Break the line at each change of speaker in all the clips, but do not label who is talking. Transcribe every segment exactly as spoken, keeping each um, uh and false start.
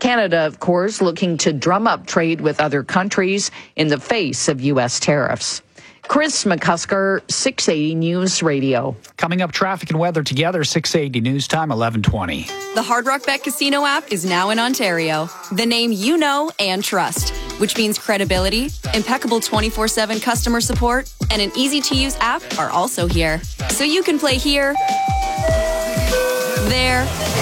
Canada, of course, looking to drum up trade with other countries in the face of U S tariffs. Chris McCusker, six eighty News Radio.
Coming up, traffic and weather together, six eighty News Time, eleven twenty.
The Hard Rock Bet Casino app is now in Ontario. The name you know and trust, which means credibility, impeccable twenty-four seven customer support, and an easy-to-use app are also here. So you can play here, there,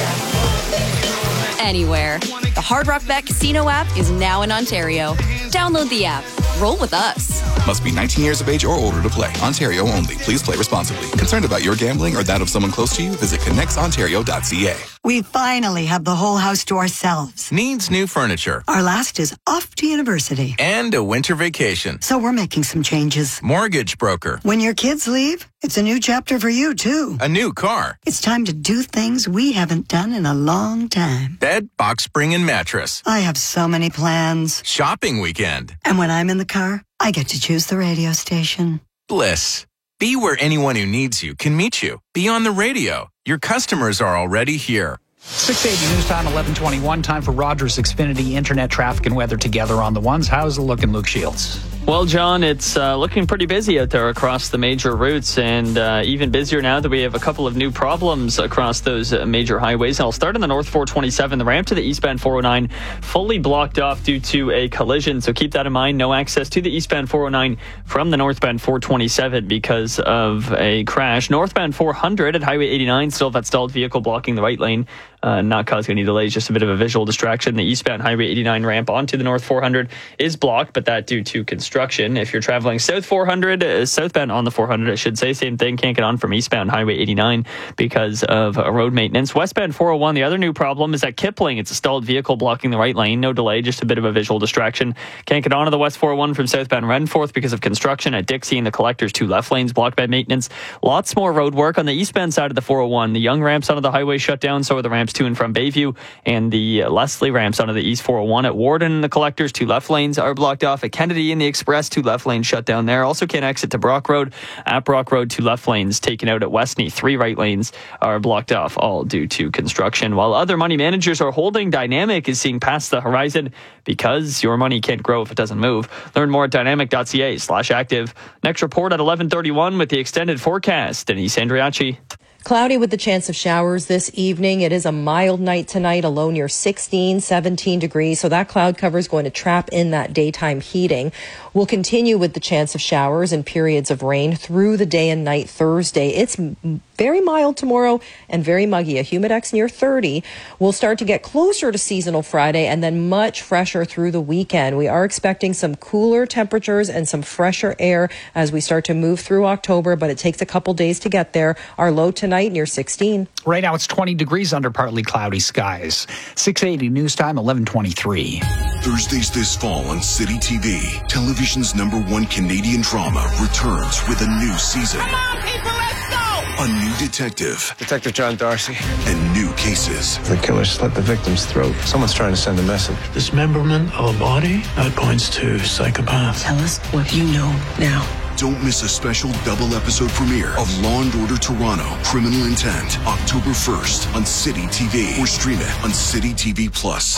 anywhere. The Hard Rock Bet Casino app is now in Ontario. Download the app. Roll with us.
Must be nineteen years of age or older to play. Ontario only. Please play responsibly. Concerned about your gambling or that of someone close to you? Visit connects ontario dot c a.
We finally have the whole house to ourselves.
Needs new furniture.
Our last is off to university.
And a winter vacation.
So we're making some changes.
Mortgage broker.
When your kids leave, it's a new chapter for you, too.
A new car.
It's time to do things we haven't done in a long time.
Bed, box spring, and mattress.
I have so many plans.
Shopping weekend.
And when I'm in the car, I get to choose the radio station.
Bliss. Be where anyone who needs you can meet you. Be on the radio. Your customers are already here.
six eighty News Time, eleven twenty-one. Time for Rogers Xfinity Internet traffic and weather together on the ones. How's it looking, Luke Shields?
Well, John, it's uh, looking pretty busy out there across the major routes, and uh, even busier now that we have a couple of new problems across those uh, major highways. And I'll start on the North four twenty-seven. The ramp to the eastbound four oh nine fully blocked off due to a collision, so keep that in mind. No access to the eastbound four oh nine from the northbound four twenty-seven because of a crash. Northbound four hundred at Highway eighty-nine, still that stalled vehicle blocking the right lane. Uh, not causing any delays, just a bit of a visual distraction. The eastbound Highway eighty-nine ramp onto the North four hundred is blocked, but that due to construction. If you're traveling south four hundred, uh, southbound on the four hundred, I should say, same thing, can't get on from eastbound Highway eighty-nine because of uh, road maintenance. Westbound four oh one, the other new problem is at Kipling. It's a stalled vehicle blocking the right lane. No delay, just a bit of a visual distraction. Can't get onto the West four oh one from southbound Renforth because of construction at Dixie and the Collectors, two left lanes blocked by maintenance. Lots more road work on the eastbound side of the four oh one. The Young ramps onto the highway shut down, so are the ramps to and from Bayview, and the Leslie ramps onto the East four oh one at Warden and the Collectors, two left lanes are blocked off. At Kennedy and the Express, two left lanes shut down there. Also can't exit to Brock Road. At Brock Road, two left lanes taken out at Westney. Three right lanes are blocked off, all due to construction. While other money managers are holding, Dynamic is seeing past the horizon because your money can't grow if it doesn't move. Learn more at dynamic.ca slash active. Next report at eleven thirty-one with the extended forecast. Denise Andriachi.
Cloudy with the chance of showers this evening. It is a mild night tonight, a low near sixteen, seventeen degrees. So that cloud cover is going to trap in that daytime heating. We'll continue with the chance of showers and periods of rain through the day and night Thursday. It's very mild tomorrow and very muggy. A humidex near thirty. We'll start to get closer to seasonal Friday and then much fresher through the weekend. We are expecting some cooler temperatures and some fresher air as we start to move through October, but it takes a couple days to get there. Our low tonight near sixteen.
Right now it's twenty degrees under partly cloudy skies. six eighty News Time, eleven twenty-three.
Thursdays this fall on City T V, television's number one Canadian drama returns with a new season.
Come on, people, let's go!
A new detective.
Detective John Darcy.
And new cases.
The killer slit the victim's throat. Someone's trying to send a message.
Dismemberment of a body? That points to psychopath.
Tell us what you know now.
Don't miss a special double episode premiere of Law and Order Toronto, Criminal Intent, October first on City T V, or stream it on City T V Plus.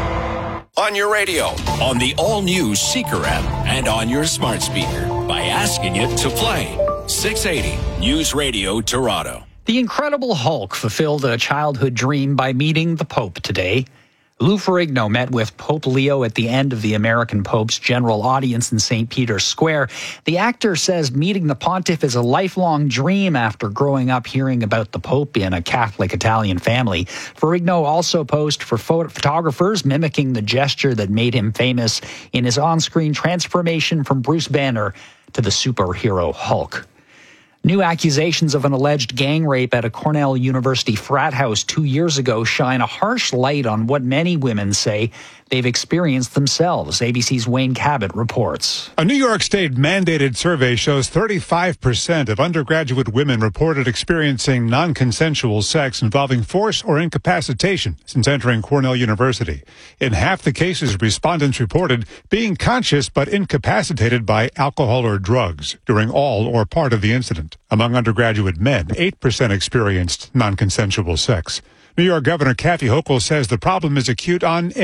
On your radio, on the all-new Seeker app, and on your smart speaker by asking it to play. six eighty News Radio Toronto.
The Incredible Hulk fulfilled a childhood dream by meeting the Pope today. Lou Ferrigno met with Pope Leo at the end of the American Pope's general audience in Saint Peter's Square. The actor says meeting the pontiff is a lifelong dream after growing up hearing about the Pope in a Catholic Italian family. Ferrigno also posed for photo- photographers, mimicking the gesture that made him famous in his on-screen transformation from Bruce Banner to the superhero Hulk. New accusations of an alleged gang rape at a Cornell University frat house two years ago shine a harsh light on what many women say they've experienced themselves. A B C's Wayne Cabot reports.
A New York State mandated survey shows thirty-five percent of undergraduate women reported experiencing non-consensual sex involving force or incapacitation since entering Cornell University. In half the cases, respondents reported being conscious but incapacitated by alcohol or drugs during all or part of the incident. Among undergraduate men, eight percent experienced non-consensual sex. New York Governor Kathy Hochul says the problem is acute on